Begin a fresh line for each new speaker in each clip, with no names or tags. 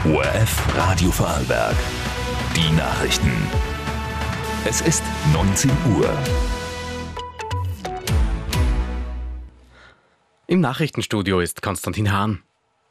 ORF Radio Vorarlberg. Die Nachrichten. Es ist 19 Uhr.
Im Nachrichtenstudio ist Konstantin Hahn.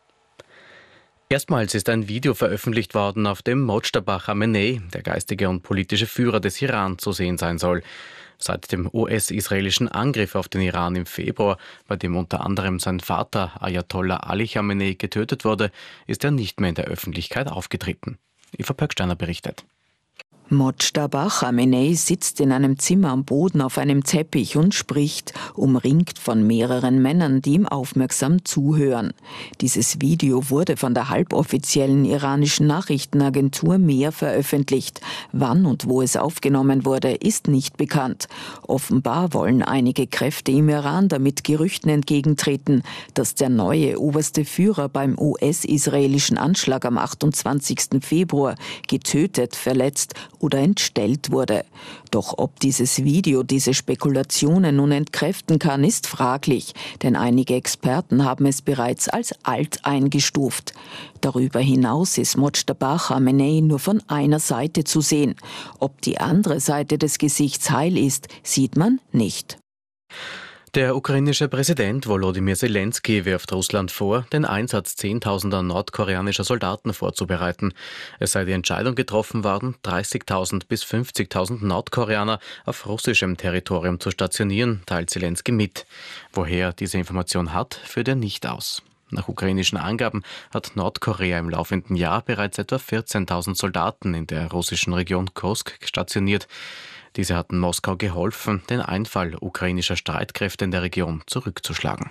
Erstmals ist ein Video veröffentlicht worden, auf dem Mojtaba Khamenei, der geistige und politische Führer des Iran, zu sehen sein soll. Seit dem US-israelischen Angriff auf den Iran im Februar, bei dem unter anderem sein Vater Ayatollah Ali Khamenei getötet wurde, ist er nicht mehr in der Öffentlichkeit aufgetreten. Eva Pöcksteiner berichtet.
Mojtaba Khamenei sitzt in einem Zimmer am Boden auf einem Teppich und spricht, umringt von mehreren Männern, die ihm aufmerksam zuhören. Dieses Video wurde von der halboffiziellen iranischen Nachrichtenagentur MER veröffentlicht. Wann und wo es aufgenommen wurde, ist nicht bekannt. Offenbar wollen einige Kräfte im Iran damit Gerüchten entgegentreten, dass der neue oberste Führer beim US-israelischen Anschlag am 28. Februar getötet, verletzt oder entstellt wurde. Doch ob dieses Video diese Spekulationen nun entkräften kann, ist fraglich, denn einige Experten haben es bereits als alt eingestuft. Darüber hinaus ist Mojtaba Khamenei nur von einer Seite zu sehen. Ob die andere Seite des Gesichts heil ist, sieht man nicht.
Der ukrainische Präsident Volodymyr Zelensky wirft Russland vor, den Einsatz zehntausender nordkoreanischer Soldaten vorzubereiten. Es sei die Entscheidung getroffen worden, 30.000 bis 50.000 Nordkoreaner auf russischem Territorium zu stationieren, teilt Zelensky mit. Woher er diese Information hat, führt er nicht aus. Nach ukrainischen Angaben hat Nordkorea im laufenden Jahr bereits etwa 14.000 Soldaten in der russischen Region Kursk stationiert. Diese hatten Moskau geholfen, den Einfall ukrainischer Streitkräfte in der Region zurückzuschlagen.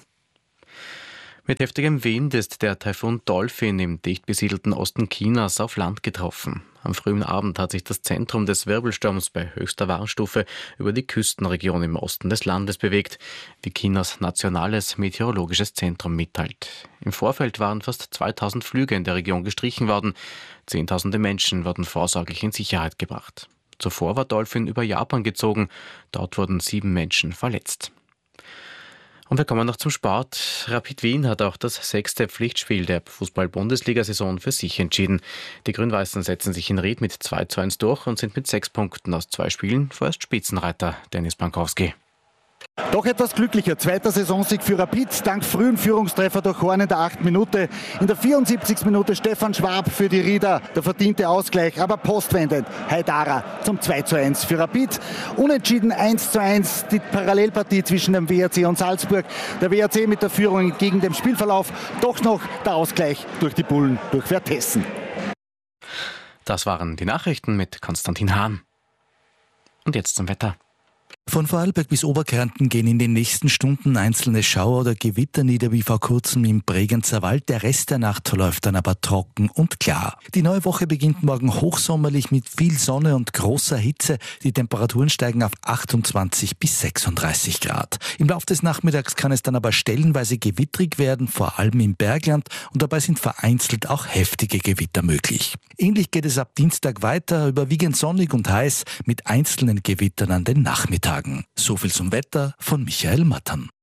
Mit heftigem Wind ist der Taifun Dolphin im dicht besiedelten Osten Chinas auf Land getroffen. Am frühen Abend hat sich das Zentrum des Wirbelsturms bei höchster Warnstufe über die Küstenregion im Osten des Landes bewegt, wie Chinas nationales meteorologisches Zentrum mitteilt. Im Vorfeld waren fast 2000 Flüge in der Region gestrichen worden. Zehntausende Menschen wurden vorsorglich in Sicherheit gebracht. Zuvor war Dolphin über Japan gezogen. Dort wurden 7 Menschen verletzt. Und wir kommen noch zum Sport. Rapid Wien hat auch das 6. Pflichtspiel der Fußball-Bundesliga-Saison für sich entschieden. Die Grün-Weißen setzen sich in Ried mit 2:1 durch und sind mit 6 Punkten aus 2 Spielen vorerst Spitzenreiter. Dennis Bankowski.
Doch etwas glücklicher. 2. Saisonsieg für Rapid, dank frühen Führungstreffer durch Horn in der 8. Minute. In der 74. Minute Stefan Schwab für die Rieder, der verdiente Ausgleich, aber postwendend Haidara zum 2:1 für Rapid. Unentschieden 1:1 die Parallelpartie zwischen dem WRC und Salzburg. Der WRC mit der Führung entgegen dem Spielverlauf, doch noch der Ausgleich durch die Bullen, durch Vertessen.
Das waren die Nachrichten mit Konstantin Hahn. Und jetzt zum Wetter.
Von Vorarlberg bis Oberkärnten gehen in den nächsten Stunden einzelne Schauer oder Gewitter nieder, wie vor kurzem im Bregenzer Wald. Der Rest der Nacht verläuft dann aber trocken und klar. Die neue Woche beginnt morgen hochsommerlich mit viel Sonne und großer Hitze. Die Temperaturen steigen auf 28 bis 36 Grad. Im Laufe des Nachmittags kann es dann aber stellenweise gewittrig werden, vor allem im Bergland. Und dabei sind vereinzelt auch heftige Gewitter möglich. Ähnlich geht es ab Dienstag weiter, überwiegend sonnig und heiß, mit einzelnen Gewittern an den Nachmittagen. So viel zum Wetter von Michael Mattern.